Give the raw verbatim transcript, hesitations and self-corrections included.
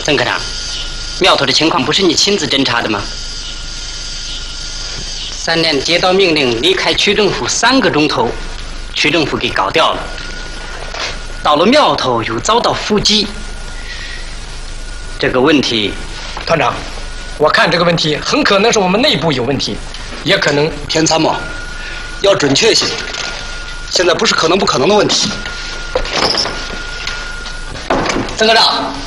曾科长，苗头的情况不是你亲自侦查的吗？三连接到命令离开区政府三个钟头，区政府给搞掉了。到了苗头又遭到伏击，这个问题， 团长，我看这个问题很可能是我们内部有问题，也可能田参谋，要准确些，现在不是可能不可能的问题。 曾科长。